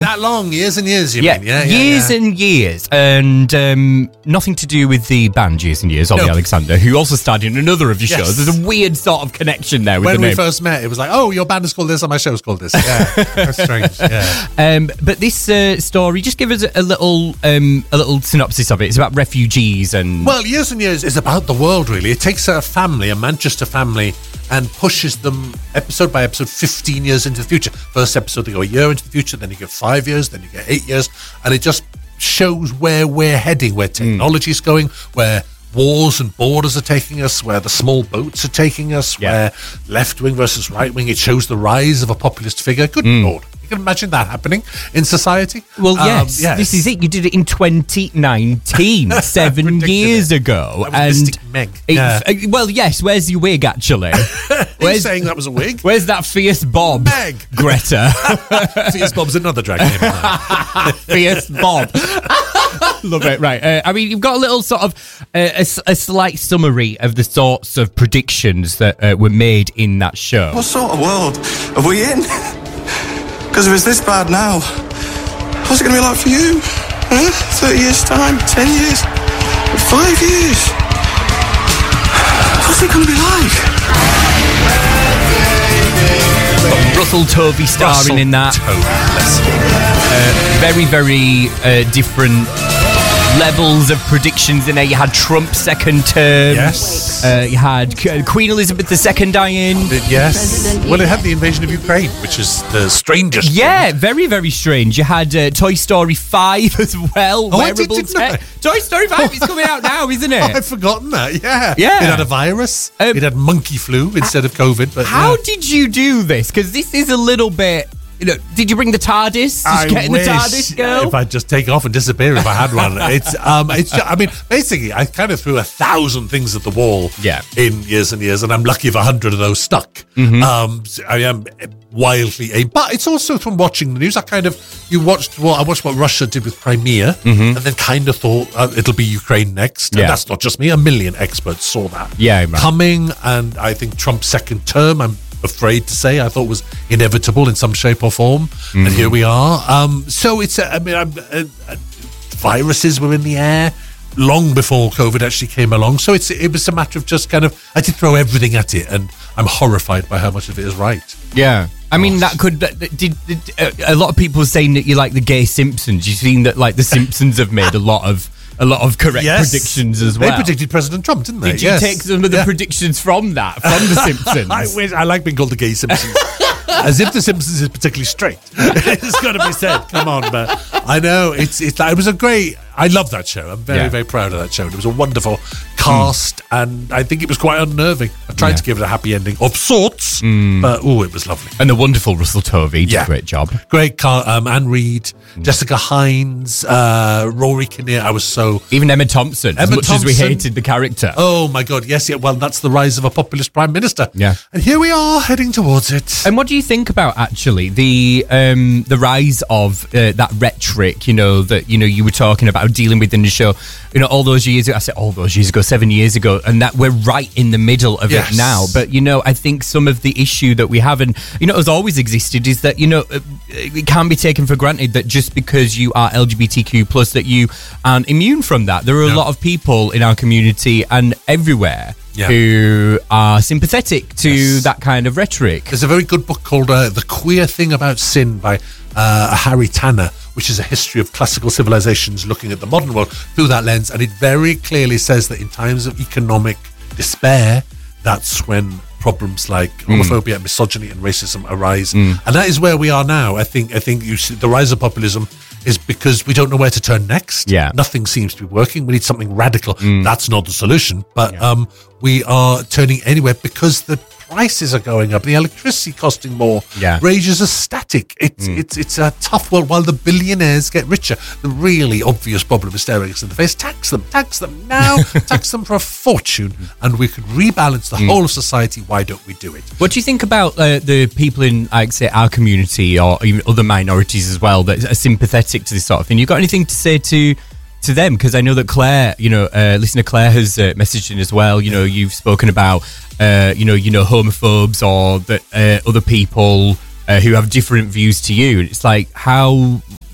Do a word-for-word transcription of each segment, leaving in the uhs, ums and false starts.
that long, years and years, you yeah, mean? Yeah, years yeah. and years. And um, nothing to do with the band Years and Years, Ollie No. Alexander, who also starred in another of your Yes. shows. There's a weird sort of connection there with When the we name. first met, it was like, oh, your band is called this and my show's called this. Yeah, that's strange. Yeah. Um, but this uh, story, just give us a, a little um, a little synopsis of it. It's about refugees and... Well, Years and Years is about the world, really. It takes a family, a Manchester family, and pushes them episode by episode fifteen years into the future. First episode, they go a year into the future, then you get five years, then you get eight years, and it just shows where we're heading, where technology is going, where wars and borders are taking us, where the small boats are taking us, Yeah. where left-wing versus right-wing. It shows the rise of a populist figure. Good Lord. You can imagine that happening in society. Well, Um, yes, this is it. You did it in twenty nineteen, seven Predicted years it. ago. That was Mystic Meg. it- Yeah. uh, well, yes, where's your wig, actually? Where's Where's, saying that was a wig? where's that fierce Bob? Meg. Greta. Fierce Bob's another drag name. isn't it? Fierce Bob. Love it. Right. Uh, I mean, you've got a little sort of uh, a, s- a slight summary of the sorts of predictions that uh, were made in that show. What sort of world are we in? Because if it's this bad now, what's it going to be like for you? Huh? thirty years' time? ten years? Five years? What's it going to be like? Russell Tovey starring Russell in that. Tovey, bless him. Very, very uh, different levels of predictions in there. You had Trump's second term. Yes. Uh, you had Q- Queen Elizabeth the Second dying. Yes. Well, it had the invasion of Ukraine, which is the strangest. Yeah, very, very strange. You had uh, Toy Story five as well. Oh, I did- wearable didn't I? tech. Toy Story five is coming out now, isn't Oh, it? I've forgotten that. Yeah. Yeah. It had a virus. Um, it had monkey flu instead of COVID. But How yeah. did you do this? Because this is a little bit... You know, did you bring the TARDIS? Did I you get in wish the TARDIS, girl? if I'd just take off and disappear if I had one. It's, um, it's. Just, I mean, basically, I kind of threw a thousand things at the wall. Yeah. In years and years, and I'm lucky if a hundred of those stuck. Mm-hmm. Um, I am wildly aimed, but it's also from watching the news. I kind of you watched. Well, I watched what Russia did with Crimea, and then kind of thought uh, it'll be Ukraine next. Mm-hmm. Yeah. And that's not just me. A million experts saw that. Yeah, man. coming, and I think Trump's second term. I'm afraid to say I thought was inevitable in some shape or form, and here we are. Um, so it's, uh, I mean, I'm, uh, uh, viruses were in the air long before COVID actually came along. So it's it was a matter of just kind of I did throw everything at it, and I'm horrified by how much of it is right. Yeah. I mean, that could... That, that- did, did uh, a lot of people saying that you like the gay Simpsons. You've seen that, like, the Simpsons have made a lot of a lot of correct predictions as well. They predicted President Trump, didn't they? Did you Yes. take some of the Yeah. predictions from that, from the Simpsons? I wish I like being called the gay Simpsons. As if the Simpsons is particularly straight. It's got to be said. Come on, but I know it's it's. It was a great. I love that show. I'm very Yeah. very proud of that show. It was a wonderful cast, and I think it was quite unnerving. I tried Yeah. to give it a happy ending of sorts, but oh, it was lovely. And the wonderful Russell Tovey did Yeah. a great job. Great, car, um, Anne Reid, Jessica Hines, uh, Rory Kinnear. I was so. Even Emma Thompson, as Emma much as we Thompson. hated the character. Oh my God! Yes, yeah. Well, that's the rise of a populist prime minister. Yeah. and here we are heading towards it. And what do you think about actually the um, the rise of uh, that rhetoric? You know that you know you were talking about dealing with in the show. You know all those years ago. I said all those years ago, seven years ago, and that we're right in the middle of Yes. it now. But you know, I think some of the issue that we have, and you know, has always existed, is that you know uh, it can be taken for granted that just because you are L G B T Q plus, that you aren't immune from that. There are a No. lot of people in our community and everywhere. Yeah. Who are sympathetic to Yes. that kind of rhetoric. There's a very good book called uh, The Queer Thing About Sin by uh, Harry Tanner, which is a history of classical civilizations looking at the modern world through that lens. And it very clearly says that in times of economic despair, that's when problems like homophobia, misogyny, and racism arise. And that is where we are now. I think I think you see the rise of populism is because we don't know where to turn next. Yeah. Nothing seems to be working. We need something radical. That's not the solution. But um, we are turning anywhere because the prices are going up. The electricity costing more. Yeah. Wages are static. It's it's it's a tough world while the billionaires get richer. The really obvious problem is staring us in the face. Tax them. Tax them now. Tax them for a fortune. And we could rebalance the whole of society. Why don't we do it? What do you think about uh, the people in, like, say, our community or even other minorities as well that are sympathetic to this sort of thing? You got anything to say to to them? Because I know that Claire, you know, uh, listener Claire has uh, messaged in as well. You know, you've spoken about, uh, you know, you know, homophobes or that uh, other people uh, who have different views to you. It's like, how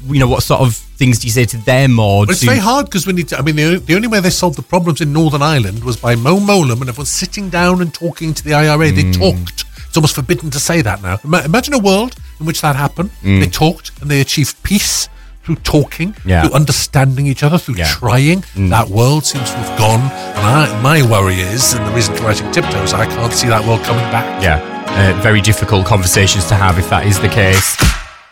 you know, what sort of things do you say to them? Or But it's to, very hard because when you, t- I mean, the only, the only way they solved the problems in Northern Ireland was by Mo Mowlam and everyone sitting down and talking to the I R A. They talked. It's almost forbidden to say that now. Ima- Imagine a world in which that happened. They talked and they achieved peace through talking, Yeah. through understanding each other, through Yeah. trying. That world seems to have gone. And I, my worry is, and the reason for writing Tiptoes, I can't see that world coming back. yeah, uh, very difficult conversations to have if that is the case.